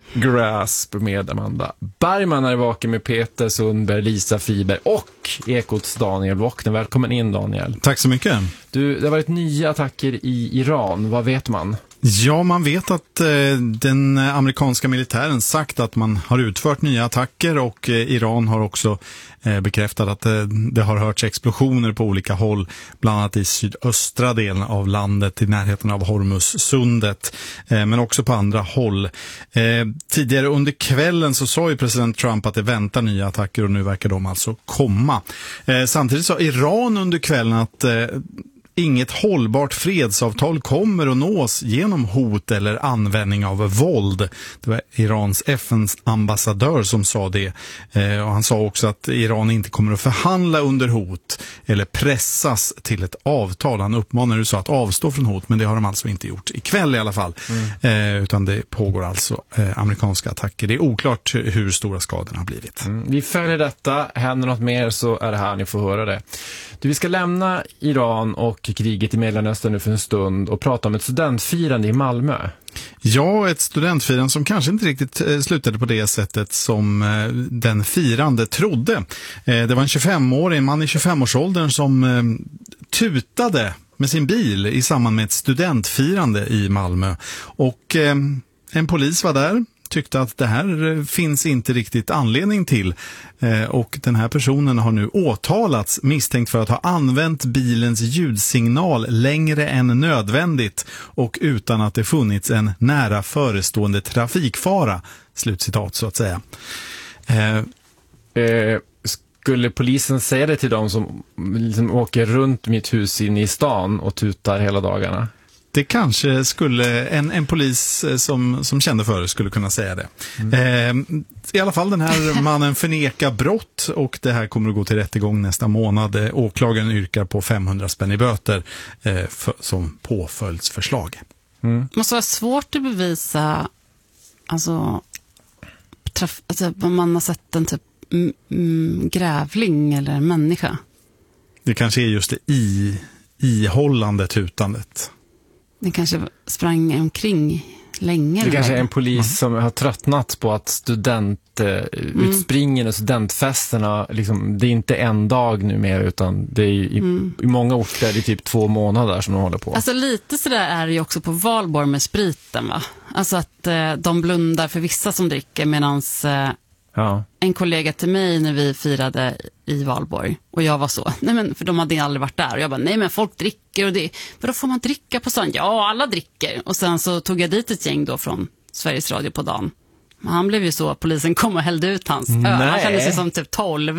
Grasp med Amanda Bergman är vaken med Peter Sundberg, Lisa Fiber och Ekots Daniel Wockner. Välkommen in, Daniel. Tack så mycket. Du, det har varit nya attacker i Iran. Vad vet man? Ja, man vet att den amerikanska militären sagt att man har utfört nya attacker, och Iran har också bekräftat att det har hörts explosioner på olika håll, bland annat i sydöstra delen av landet i närheten av Hormuzsundet, men också på andra håll. Tidigare under kvällen så sa ju president Trump att det väntar nya attacker, och nu verkar de alltså komma. Samtidigt sa Iran under kvällen att inget hållbart fredsavtal kommer att nås genom hot eller användning av våld. Det var Irans FN-ambassadör som sa det. Och han sa också att Iran inte kommer att förhandla under hot eller pressas till ett avtal. Han uppmanar USA att avstå från hot, men det har de alltså inte gjort ikväll i alla fall. Utan det pågår alltså amerikanska attacker. Det är oklart hur stora skadorna har blivit. Vi följer detta. Händer något mer så är det här ni får höra det. Vi ska lämna Iran och kriget i Mellanöstern nu för en stund och prata om ett studentfirande i Malmö. Ja, ett studentfirande som kanske inte riktigt slutade på det sättet som den firande trodde. Det var en 25-årig man i 25-årsåldern som tutade med sin bil i samband med ett studentfirande i Malmö. Och en polis var där, tyckte att det här finns inte riktigt anledning till, och den här personen har nu åtalats misstänkt för att ha använt bilens ljudsignal längre än nödvändigt och utan att det funnits en nära förestående trafikfara, slutcitat så att säga. Skulle polisen säga det till dem som liksom åker runt mitt hus in i stan och tutar hela dagarna? Det kanske skulle en polis som kände för det skulle kunna säga det. I alla fall, den här mannen förnekar brott, och det här kommer att gå till rättegång nästa månad. Åklagaren yrkar på 500 spänn i böter som påföljdsförslag. Det måste vara svårt att bevisa alltså om man har sett en typ grävling eller en människa. Det kanske är just det ihållande tutandet. Den kanske sprang omkring länge. Det kanske är en polis som har tröttnat på att utspringen och studentfesterna, liksom, det är inte en dag nu mer, utan det är i många orter det är typ 2 månader som de håller på. Alltså lite sådär är det ju också på Valborg med spriten, va? Alltså att de blundar för vissa som dricker, medans en kollega till mig när vi firade i Valborg, och jag var så, nej men, för de hade aldrig varit där, och jag bara, nej men folk dricker, och det, för då får man dricka på stan. Ja, alla dricker. Och sen så tog jag dit ett gäng då från Sveriges Radio på dagen. Han blev ju så, polisen kom och hällde ut hans öl. Han kände sig som typ 12.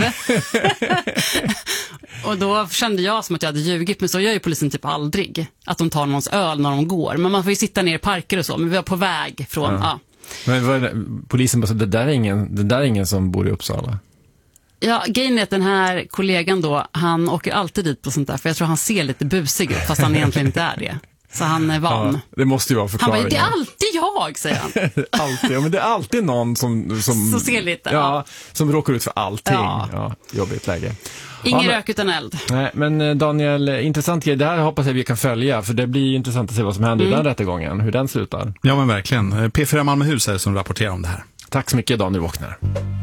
Och då kände jag som att jag hade ljugit, men så gör ju polisen typ aldrig, att de tar någons öl när de går. Men man får ju sitta ner i parker och så, men vi var på väg från, Men polisen bara, det där är ingen som bor i Uppsala. Ja, grejen är att den här kollegan då, han åker alltid dit på sånt där, för jag tror han ser lite busig ut, fast han egentligen inte är det. Så han är van. Ja, det måste ju vara förklaringen. Han bara, det är alltid jag, säger han. Alltid, ja, men det är alltid någon som ser lite. Ja, som råkar ut för allting. Ja, jobbigt läge. Ingen rök utan eld. Nej, men Daniel, intressant grej. Det här hoppas jag vi kan följa, för det blir intressant att se vad som händer i den rättegången, hur den slutar. Ja, men verkligen. P4 Malmöhus är det som rapporterar om det här. Tack så mycket, Daniel Wockner.